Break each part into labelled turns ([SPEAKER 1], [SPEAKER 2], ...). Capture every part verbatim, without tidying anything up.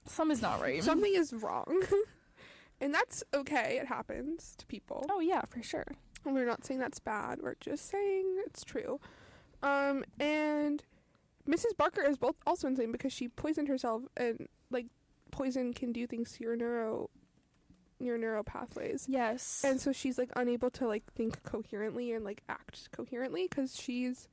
[SPEAKER 1] Some is not right.
[SPEAKER 2] Something is wrong. And that's okay. It happens to people.
[SPEAKER 1] Oh, yeah, for sure.
[SPEAKER 2] And we're not saying that's bad. We're just saying it's true. Um, and Missus Barker is both also insane because she poisoned herself, and, like, poison can do things to your neuro, your neural pathways.
[SPEAKER 1] Yes.
[SPEAKER 2] And so she's, like, unable to, like, think coherently and, like, act coherently because she's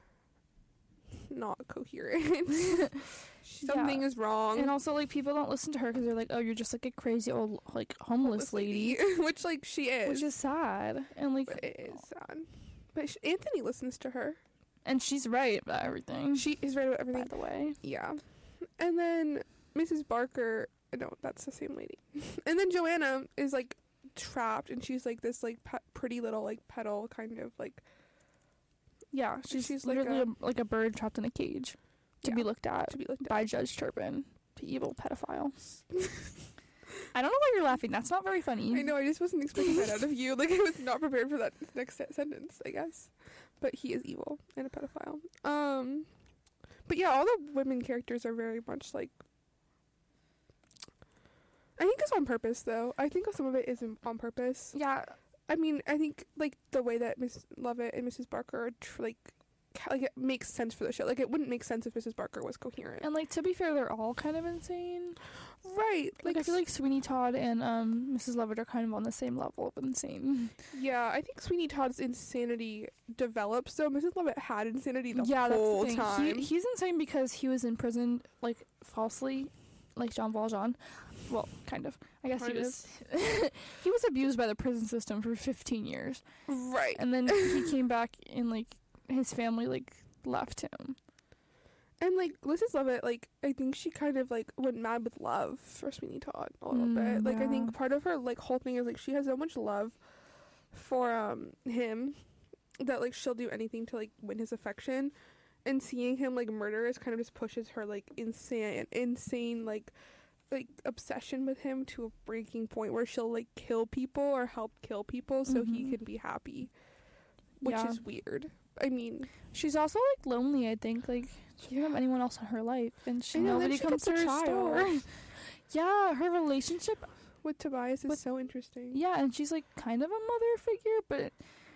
[SPEAKER 2] not coherent. Something
[SPEAKER 1] Yeah.
[SPEAKER 2] is wrong.
[SPEAKER 1] And also, like, people don't listen to her because they're like, oh, you're just, like, a crazy old, like, homeless lady.
[SPEAKER 2] Which, like, she is.
[SPEAKER 1] Which is sad. And, like...
[SPEAKER 2] But it is sad. But sh- Anthony listens to her.
[SPEAKER 1] And she's right about everything.
[SPEAKER 2] She is right about everything.
[SPEAKER 1] By the way.
[SPEAKER 2] Yeah. And then Missus Barker... No, that's the same lady. And then Joanna is, like, trapped. And she's, like, this, like, pe- pretty little, like, petal kind of, like...
[SPEAKER 1] Yeah, she's,
[SPEAKER 2] She's like
[SPEAKER 1] literally
[SPEAKER 2] a-
[SPEAKER 1] a, like a bird trapped in a cage to
[SPEAKER 2] Yeah,
[SPEAKER 1] be looked at
[SPEAKER 2] to be looked at.
[SPEAKER 1] by Judge Turpin, the evil pedophile. I don't know why you're laughing. That's not very funny.
[SPEAKER 2] I know, I just wasn't expecting that out of you. Like, I was not prepared for that next se- sentence, I guess. But he is evil and a pedophile. Um, but yeah, all the women characters are very much, like... I think it's on purpose, though. I think some of it is on purpose.
[SPEAKER 1] Yeah,
[SPEAKER 2] I mean, I think, like, the way that Miss Lovett and Missus Barker are, tr- like, ca- like, it makes sense for the show. Like, it wouldn't make sense if Missus Barker was coherent.
[SPEAKER 1] and like to be fair, they're all kind of insane.
[SPEAKER 2] Right.
[SPEAKER 1] Like, I feel like Sweeney Todd and um Missus Lovett are kind of on the same level of insane.
[SPEAKER 2] Yeah, I think Sweeney Todd's insanity develops, so Missus Lovett had insanity the
[SPEAKER 1] yeah,
[SPEAKER 2] whole
[SPEAKER 1] that's the thing.
[SPEAKER 2] time.
[SPEAKER 1] He, he's insane because he was imprisoned like falsely, like Jean Valjean. Well, kind of. I guess
[SPEAKER 2] Kind
[SPEAKER 1] he was. He was abused by the prison system for fifteen years,
[SPEAKER 2] Right.
[SPEAKER 1] and then he came back and like his family like left him.
[SPEAKER 2] And, like, Missus Lovett, like, I think she kind of, like, went mad with love for Sweeney Todd a little
[SPEAKER 1] Mm,
[SPEAKER 2] bit. Like, I
[SPEAKER 1] yeah.
[SPEAKER 2] think part of her, like, whole thing is, like, she has so much love for, um, him that, like, she'll do anything to, like, win his affection. And seeing him, like, murder is kind of just pushes her, like, insane, insane, like, like, obsession with him to a breaking point where she'll, like, kill people or help kill people so he
[SPEAKER 1] Mhm.
[SPEAKER 2] can be happy. Which
[SPEAKER 1] Yeah.
[SPEAKER 2] is weird. I mean...
[SPEAKER 1] She's also like lonely. I think like she doesn't have anyone else in her life, and she
[SPEAKER 2] I know, then
[SPEAKER 1] nobody
[SPEAKER 2] she
[SPEAKER 1] comes to
[SPEAKER 2] gets
[SPEAKER 1] her
[SPEAKER 2] a
[SPEAKER 1] store.
[SPEAKER 2] child.
[SPEAKER 1] Yeah, her relationship.
[SPEAKER 2] With Tobias is
[SPEAKER 1] With-
[SPEAKER 2] so interesting.
[SPEAKER 1] Yeah, and she's like kind of a mother figure, but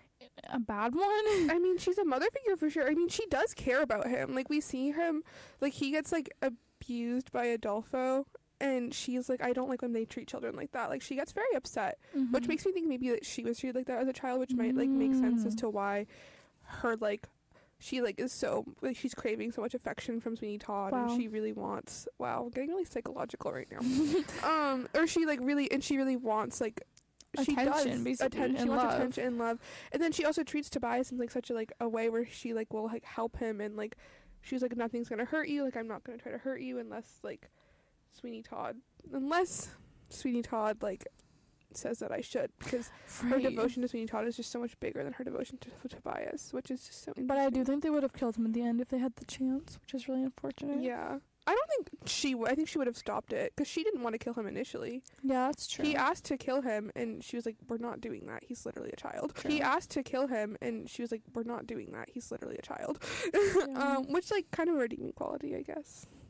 [SPEAKER 1] a bad one.
[SPEAKER 2] I mean, she's a mother figure for sure. I mean, she does care about him. Like, we see him, like, he gets, like, abused by Adolfo, and she's like, I don't like when they treat children like that. Like, she gets very upset, which
[SPEAKER 1] Mhm.
[SPEAKER 2] makes me think maybe that she was treated like that as a child, which might, like, make sense as
[SPEAKER 1] Mm.
[SPEAKER 2] to why her, like, she, like, is so, like, she's craving so much affection from Sweeney Todd,
[SPEAKER 1] Wow.
[SPEAKER 2] and she really wants, wow, I'm getting really psychological right now. um, or she, like, really, and she really wants, like, she
[SPEAKER 1] Attention,
[SPEAKER 2] does
[SPEAKER 1] basically,
[SPEAKER 2] attention. She
[SPEAKER 1] and
[SPEAKER 2] wants
[SPEAKER 1] love.
[SPEAKER 2] attention and love, and then she also treats Tobias in like such a like a way where she like will like help him, and like she's like, nothing's gonna hurt you. Like, I'm not gonna try to hurt you unless like Sweeney Todd, unless Sweeney Todd like says that I should, because her
[SPEAKER 1] Right.
[SPEAKER 2] devotion to Sweeney Todd is just so much bigger than her devotion to, to Tobias, which is just so.
[SPEAKER 1] But I do
[SPEAKER 2] interesting.
[SPEAKER 1] think they would have killed him at the end if they had the chance, which is really unfortunate.
[SPEAKER 2] Yeah. I don't think she would. I think she would have stopped it because she didn't want to kill him initially.
[SPEAKER 1] Yeah, that's true.
[SPEAKER 2] He asked to kill him, and she was like, "We're not doing that. He's literally a child."
[SPEAKER 1] True.
[SPEAKER 2] He asked to kill him, and she was like, "We're not doing that. He's literally a child."
[SPEAKER 1] Yeah.
[SPEAKER 2] um, which like kind of a redeeming quality, I guess.